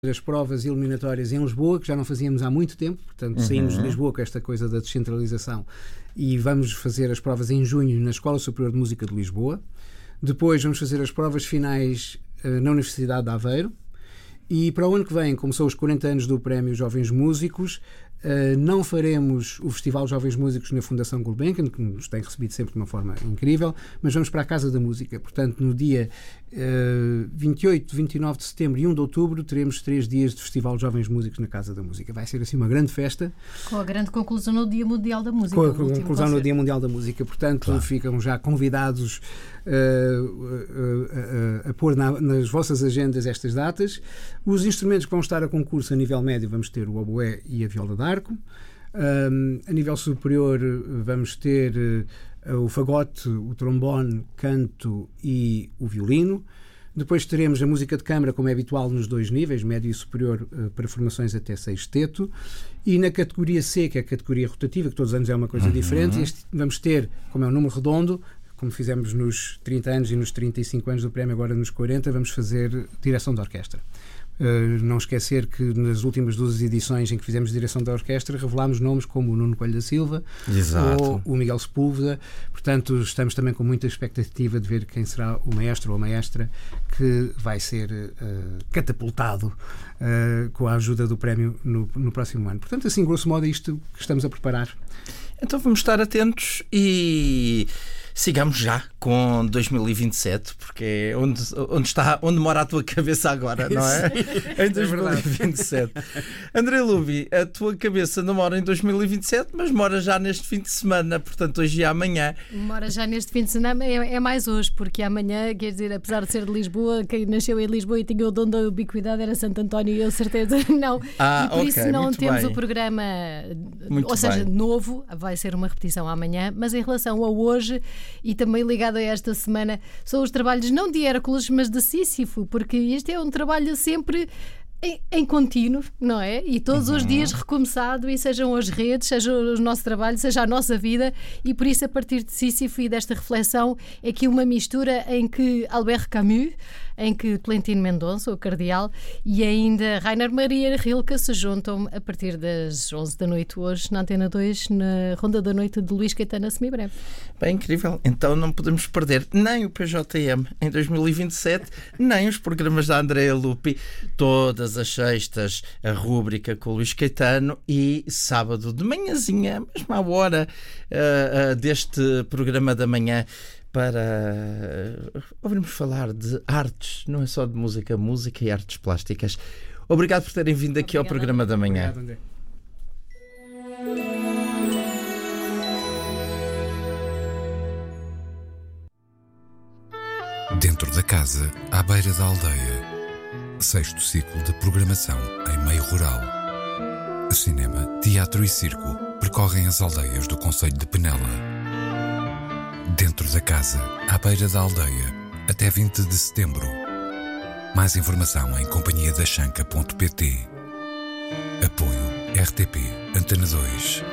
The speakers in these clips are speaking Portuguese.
as provas eliminatórias em Lisboa, que já não fazíamos há muito tempo, portanto saímos de Lisboa com esta coisa da descentralização e vamos fazer as provas em junho na Escola Superior de Música de Lisboa. Depois vamos fazer as provas finais na Universidade de Aveiro. E para o ano que vem, como são os 40 anos do Prémio Jovens Músicos, não faremos o Festival Jovens Músicos na Fundação Gulbenkian, que nos tem recebido sempre de uma forma incrível, mas vamos para a Casa da Música. Portanto, no dia 28, 29 de setembro e 1 de outubro teremos 3 dias de Festival Jovens Músicos na Casa da Música. Vai ser assim uma grande festa. Com a grande conclusão no Dia Mundial da Música. Com a conclusão no Dia Mundial da Música. Portanto, claro, ficam já convidados a pôr nas vossas agendas estas datas. Os instrumentos que vão estar a concurso a nível médio, vamos ter o oboé e a viola d'arco. A nível superior vamos ter o fagote, o trombone, canto e o violino. Depois teremos a música de câmara, como é habitual nos dois níveis, médio e superior, para formações até sexteto. E na categoria C, que é a categoria rotativa, que todos os anos é uma coisa diferente, vamos ter, como é um número redondo, como fizemos nos 30 anos e nos 35 anos do prémio, agora nos 40, vamos fazer direção de orquestra. Não esquecer que nas últimas 12 edições em que fizemos direção da orquestra revelámos nomes como o Nuno Coelho da Silva, exato, ou o Miguel Sepúlveda. Portanto, estamos também com muita expectativa de ver quem será o maestro ou a maestra que vai ser catapultado com a ajuda do prémio no próximo ano. Portanto, assim, grosso modo, é isto que estamos a preparar. Então vamos estar atentos e sigamos já com 2027, porque é onde mora a tua cabeça agora, não é? Em 2027. André Lubi, a tua cabeça não mora em 2027, mas mora já neste fim de semana, portanto hoje e amanhã. Mora já neste fim de semana, é mais hoje, porque amanhã, quer dizer, apesar de ser de Lisboa, quem nasceu em Lisboa e tinha o dom da ubiquidade era Santo António, e eu certeza não. E por isso não temos o programa, ou seja, novo, vai ser uma repetição amanhã, mas em relação a hoje e também ligado a esta semana, são os trabalhos não de Hércules, mas de Sísifo, porque este é um trabalho sempre em contínuo, não é? E todos os dias recomeçado, e sejam as redes, seja o nosso trabalho, seja a nossa vida, e por isso a partir de Sísifo e desta reflexão é aqui uma mistura em que Albert Camus, em que Tolentino Mendonça, o cardeal, e ainda Rainer Maria Rilke se juntam a partir das 11 da noite hoje na Antena 2, na Ronda da Noite de Luís Caetano Semibreve. Bem, incrível. Então não podemos perder nem o PJM em 2027, nem os programas da Andrea Lupi, todas as sextas a rúbrica com o Luís Caetano e sábado de manhãzinha, mesmo à hora deste programa da manhã, para ouvirmos falar de artes, não é só de música, música e artes plásticas. Obrigado por terem vindo aqui ao programa da manhã. Obrigado, André. Dentro da casa, à beira da aldeia. 6º ciclo de programação em meio rural. Cinema, teatro e circo percorrem as aldeias do concelho de Penela. Dentro da casa, à beira da aldeia, até 20 de setembro. Mais informação em companhiadachanca.pt. Apoio RTP Antena 2.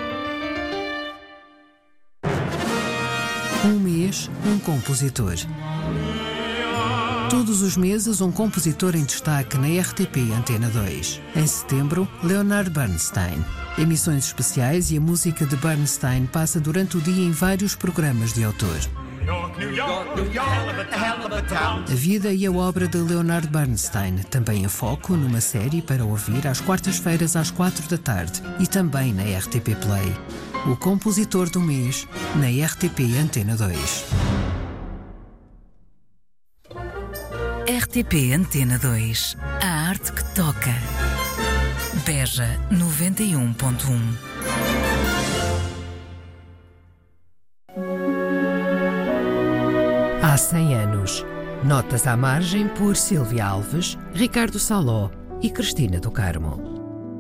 Um mês, um compositor. Todos os meses, um compositor em destaque na RTP Antena 2. Em setembro, Leonard Bernstein. Emissões especiais e a música de Bernstein passa durante o dia em vários programas de autor. A vida e a obra de Leonard Bernstein, também em foco numa série para ouvir às quartas-feiras às 4 da tarde e também na RTP Play. O compositor do mês na RTP Antena 2. RTP Antena 2. A arte que toca. Beja 91.1. Há 100 anos. Notas à margem por Silvia Alves, Ricardo Saló e Cristina do Carmo.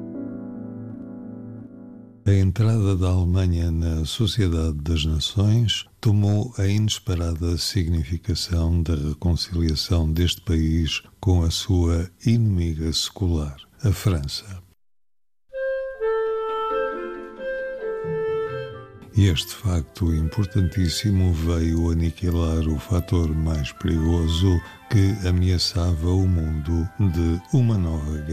A entrada da Alemanha na Sociedade das Nações tomou a inesperada significação da reconciliação deste país com a sua inimiga secular, a França. e este facto importantíssimo veio aniquilar o fator mais perigoso que ameaçava o mundo de uma nova guerra.